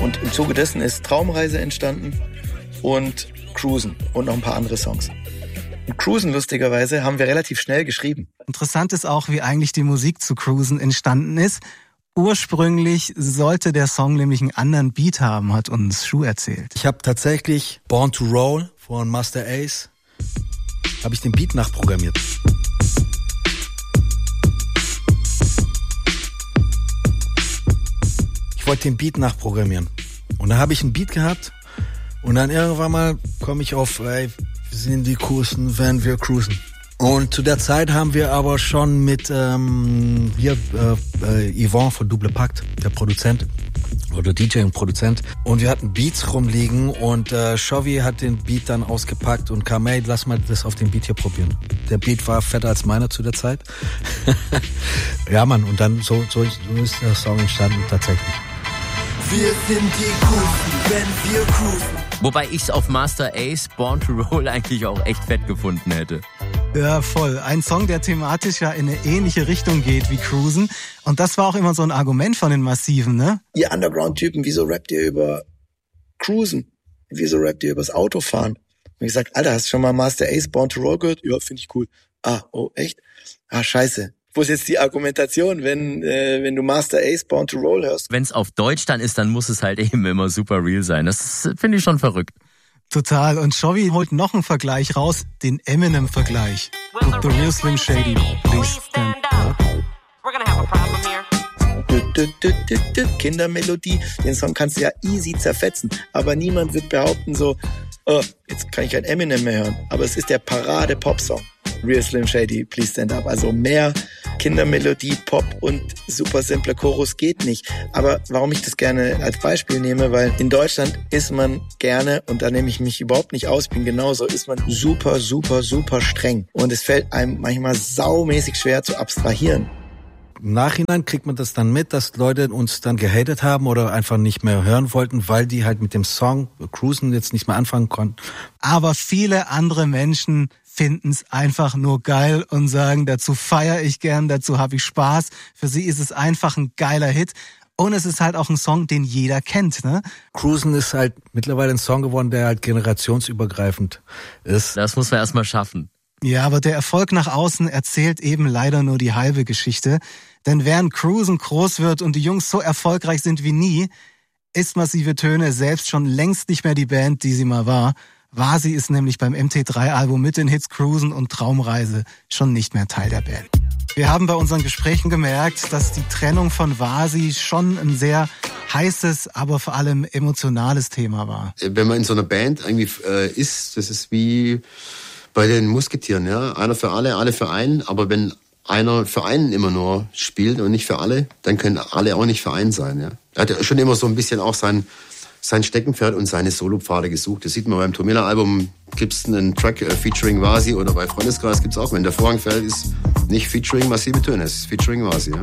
Und im Zuge dessen ist Traumreise entstanden und Cruisen und noch ein paar andere Songs. Und Cruisen, lustigerweise, haben wir relativ schnell geschrieben. Interessant ist auch, wie eigentlich die Musik zu Cruisen entstanden ist. Ursprünglich sollte der Song nämlich einen anderen Beat haben, hat uns Shu erzählt. Ich habe tatsächlich Born to Roll von Masta Ace, habe ich den Beat nachprogrammiert. Ich wollte den Beat nachprogrammieren. Und dann habe ich einen Beat gehabt und dann irgendwann mal komme ich auf, ey, wir sind die coolsten, wenn wir cruisen. Und zu der Zeit haben wir aber schon mit Yvonne von Double Pakt, der Produzent oder DJ und Produzent, und wir hatten Beats rumliegen und Chovy hat den Beat dann ausgepackt und kam, ey, lass mal das auf den Beat hier probieren. Der Beat war fetter als meiner zu der Zeit. Ja, Mann, und dann so ist der Song entstanden tatsächlich. Wir sind die Coolsten, wenn wir cruisen. Wobei ich es auf Masta Ace Born to Roll eigentlich auch echt fett gefunden hätte. Ja, voll. Ein Song, der thematisch ja in eine ähnliche Richtung geht wie Cruisen. Und das war auch immer so ein Argument von den Massiven, ne? Ihr Underground-Typen, wieso rappt ihr über Cruisen? Wieso rappt ihr übers Autofahren? Und ich sag, Alter, hast du schon mal Masta Ace Born to Roll gehört? Ja, finde ich cool. Ah, oh, echt? Ah, scheiße. Wo ist jetzt die Argumentation, wenn du Masta Ace Born to Roll hörst? Wenn es auf Deutsch dann ist, dann muss es halt eben immer super real sein. Das finde ich schon verrückt. Total. Und Chovy holt noch einen Vergleich raus, den Eminem-Vergleich. With the real Slim Shady, please stand up. We're gonna have a problem here. Kindermelodie, den Song kannst du ja easy zerfetzen. Aber niemand wird behaupten so, oh, jetzt kann ich kein Eminem mehr hören. Aber es ist der Parade-Pop-Song. Real Slim Shady, please stand up. Also mehr Kindermelodie, Pop und super simpler Chorus geht nicht. Aber warum ich das gerne als Beispiel nehme, weil in Deutschland ist man gerne, und da nehme ich mich überhaupt nicht aus, bin genauso, ist man super, super, super streng. Und es fällt einem manchmal saumäßig schwer zu abstrahieren. Im Nachhinein kriegt man das dann mit, dass Leute uns dann gehatet haben oder einfach nicht mehr hören wollten, weil die halt mit dem Song Cruisen jetzt nicht mehr anfangen konnten. Aber viele andere Menschen finden es einfach nur geil und sagen, dazu feiere ich gern, dazu habe ich Spaß. Für sie ist es einfach ein geiler Hit. Und es ist halt auch ein Song, den jeder kennt, ne? Cruisen ist halt mittlerweile ein Song geworden, der halt generationsübergreifend ist. Das muss man erstmal schaffen. Ja, aber der Erfolg nach außen erzählt eben leider nur die halbe Geschichte. Denn während Cruisen groß wird und die Jungs so erfolgreich sind wie nie, ist Massive Töne selbst schon längst nicht mehr die Band, die sie mal war. Vasi ist nämlich beim MT3-Album mit den Hits Cruisen und Traumreise schon nicht mehr Teil der Band. Wir haben bei unseren Gesprächen gemerkt, dass die Trennung von Vasi schon ein sehr heißes, aber vor allem emotionales Thema war. Wenn man in so einer Band irgendwie ist, das ist wie bei den Musketieren, ja, einer für alle, alle für einen, aber wenn einer für einen immer nur spielt und nicht für alle, dann können alle auch nicht für einen sein, ja. Er hat ja schon immer so ein bisschen auch sein Steckenpferd und seine Solopfade gesucht. Das sieht man beim Tomela-Album, gibt's einen Track featuring Vasi, oder bei Freundeskreis gibt's auch, wenn der Vorhang fällt, ist nicht featuring Massive Töne, es ist featuring Vasi, ja.